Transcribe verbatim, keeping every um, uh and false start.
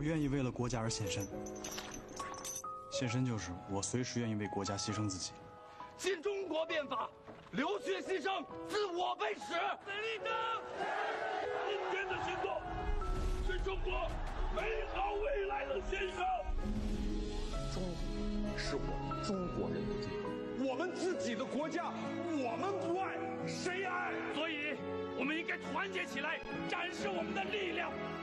愿意为了国家而献身，献身就是我随时愿意为国家牺牲自己。 新中国变法，流血牺牲，自我为始。奋力争！今天的行动是中国美好未来的献上。 中国是我们中国人的地方， 我们自己的国家，我们不爱，谁爱？所以，我们应该团结起来，展示我们的力量。